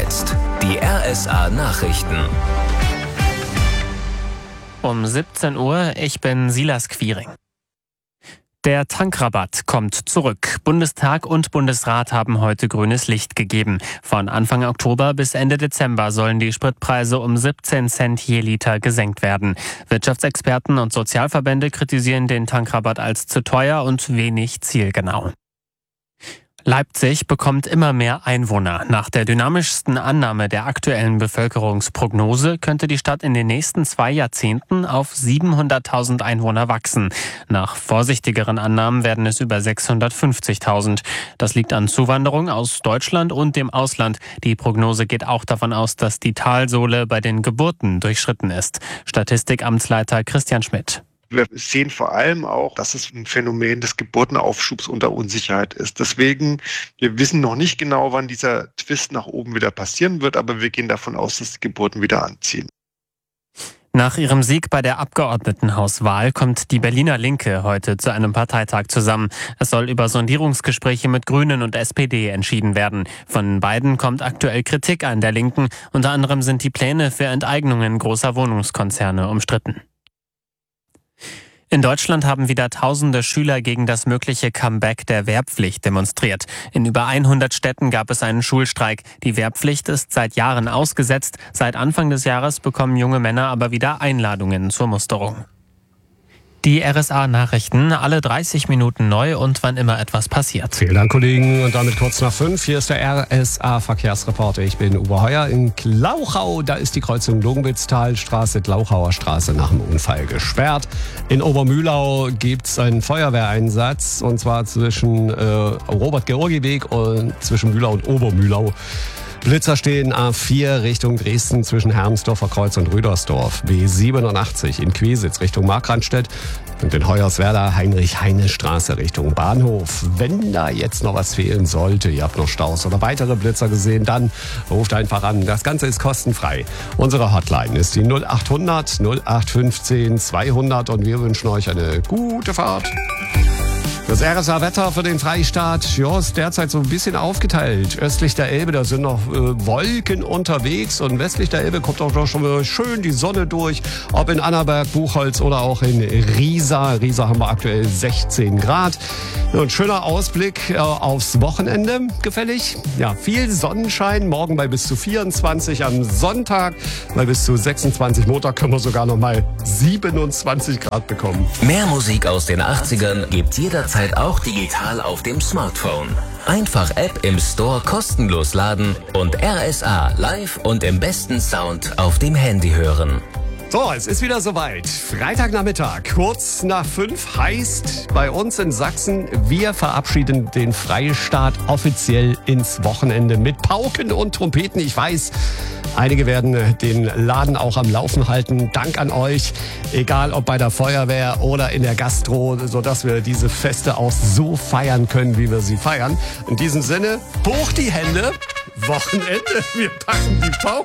jetzt die RSA Nachrichten. Um 17 Uhr, ich bin Silas Quiring. Der Tankrabatt kommt zurück. Bundestag und Bundesrat haben heute grünes Licht gegeben. Von Anfang Oktober bis Ende Dezember sollen die Spritpreise um 17 Cent je Liter gesenkt werden. Wirtschaftsexperten und Sozialverbände kritisieren den Tankrabatt als zu teuer und wenig zielgenau. Leipzig bekommt immer mehr Einwohner. Nach der dynamischsten Annahme der aktuellen Bevölkerungsprognose könnte die Stadt in den nächsten 2 Jahrzehnten auf 700.000 Einwohner wachsen. Nach vorsichtigeren Annahmen werden es über 650.000. Das liegt an Zuwanderung aus Deutschland und dem Ausland. Die Prognose geht auch davon aus, dass die Talsohle bei den Geburten durchschritten ist. Statistikamtsleiter Christian Schmidt. Wir sehen vor allem auch, dass es ein Phänomen des Geburtenaufschubs unter Unsicherheit ist. Deswegen, wir wissen noch nicht genau, wann dieser Twist nach oben wieder passieren wird, aber wir gehen davon aus, dass die Geburten wieder anziehen. Nach ihrem Sieg bei der Abgeordnetenhauswahl kommt die Berliner Linke heute zu einem Parteitag zusammen. Es soll über Sondierungsgespräche mit Grünen und SPD entschieden werden. Von beiden kommt aktuell Kritik an der Linken. Unter anderem sind die Pläne für Enteignungen großer Wohnungskonzerne umstritten. In Deutschland haben wieder Tausende Schüler gegen das mögliche Comeback der Wehrpflicht demonstriert. In über 100 Städten gab es einen Schulstreik. Die Wehrpflicht ist seit Jahren ausgesetzt. Seit Anfang des Jahres bekommen junge Männer aber wieder Einladungen zur Musterung. Die RSA-Nachrichten, alle 30 Minuten neu und wann immer etwas passiert. Vielen Dank, Kollegen. Und damit kurz nach 5. Hier ist der RSA-Verkehrsreporter. Ich bin Uwe Heuer in Glauchau. Da ist die Kreuzung Logenwitztalstraße, Glauchauer Straße nach dem Unfall gesperrt. In Obermühlau gibt es einen Feuerwehreinsatz. Und zwar zwischen Robert-Georgi-Weg und zwischen Mühlau und Obermühlau. Blitzer stehen A4 Richtung Dresden zwischen Hermsdorfer Kreuz und Rüdersdorf. B87 in Quesitz Richtung Markranstädt und in Hoyerswerda Heinrich-Heine-Straße Richtung Bahnhof. Wenn da jetzt noch was fehlen sollte, ihr habt noch Staus oder weitere Blitzer gesehen, dann ruft einfach an. Das Ganze ist kostenfrei. Unsere Hotline ist die 0800 0815 200 und wir wünschen euch eine gute Fahrt. Das RSA-Wetter für den Freistaat, ja, ist derzeit so ein bisschen aufgeteilt. Östlich der Elbe, da sind noch Wolken unterwegs und westlich der Elbe kommt auch noch schon mal schön die Sonne durch. Ob in Annaberg, Buchholz oder auch in Riesa. Riesa haben wir aktuell 16 Grad. Und schöner Ausblick aufs Wochenende, gefällig. Ja, viel Sonnenschein, morgen bei bis zu 24, am Sonntag bei bis zu 26. Montag können wir sogar noch mal 27 Grad bekommen. Mehr Musik aus den 80ern gibt's jederzeit auch digital auf dem Smartphone. Einfach App im Store kostenlos laden und RSA live und im besten Sound auf dem Handy hören. So, es ist wieder soweit. Freitagnachmittag, kurz nach 5, heißt bei uns in Sachsen, wir verabschieden den Freistaat offiziell ins Wochenende mit Pauken und Trompeten. Ich weiß, einige werden den Laden auch am Laufen halten. Dank an euch, egal ob bei der Feuerwehr oder in der Gastro, sodass wir diese Feste auch so feiern können, wie wir sie feiern. In diesem Sinne, hoch die Hände, Wochenende, wir packen die Pauken.